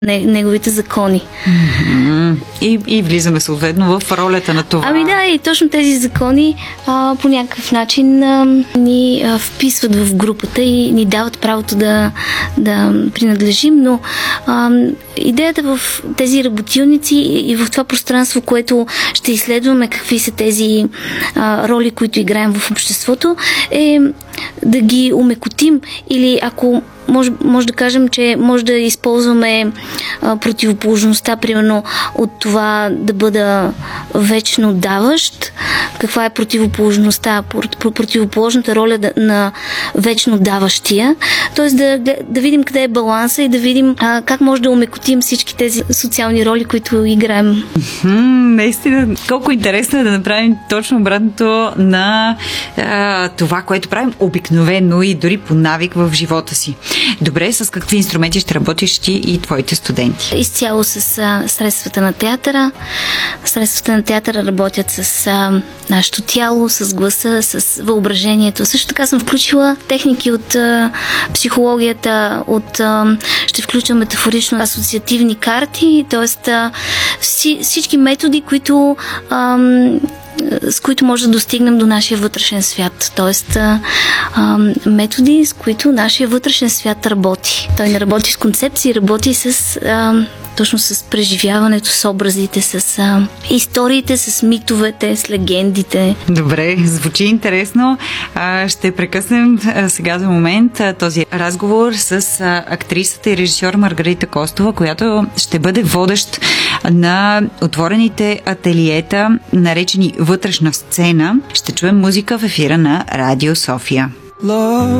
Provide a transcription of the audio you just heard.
неговите закони. И влизаме съответно в ролята на това. Ами да, и точно тези закони по някакъв начин ни вписват в групата и ни дават правото да принадлежим, но идеята в тези работилници и в това пространство, което ще изследваме какви са тези роли, които играем в обществото, е да ги умекотим или ако може да кажем, че може да използваме противоположността, примерно от това да бъда вечно даващ. Каква е противоположността? Противоположната роля на вечно даващия. Тоест да видим къде е баланса и да видим как може да умекотим всички тези социални роли, които играем. Наистина, колко интересно е да направим точно обратното на това, което правим обикновено и дори по навик в живота си. Добре, с какви инструменти ще работиш ти и твоите студенти? Изцяло с средствата на театъра. Средствата на театъра работят с нашето тяло, с гласа, с въображението. Също така съм включила техники от психологията, ще включа метафорично асоциативни карти, т.е. всички методи, с които може да достигнем до нашия вътрешен свят. Тоест, методи, с които нашия вътрешен свят работи. Той не работи с концепции, работи точно с преживяването, с образите, с историите, с митовете, с легендите. Добре, звучи интересно. Ще прекъснем сега за момент този разговор с актрисата и режисьор Маргарита Костова, която ще бъде водещ на отворените ателиета, наречени Вътрешна сцена. Ще чуем музика в ефира на Радио София.